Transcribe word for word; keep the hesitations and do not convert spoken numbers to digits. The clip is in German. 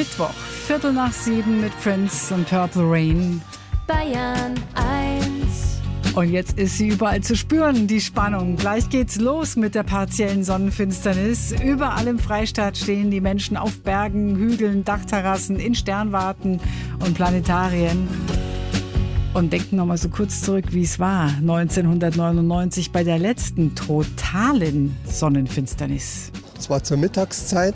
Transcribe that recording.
Mittwoch, Viertel nach sieben mit Prince und Purple Rain. Bayern eins. Und jetzt ist sie überall zu spüren, die Spannung. Gleich geht's los mit der partiellen Sonnenfinsternis. Überall im Freistaat stehen die Menschen auf Bergen, Hügeln, Dachterrassen, in Sternwarten und Planetarien. Und denken noch mal so kurz zurück, wie es war neunzehnhundertneunundneunzig bei der letzten totalen Sonnenfinsternis. Es war zur Mittagszeit.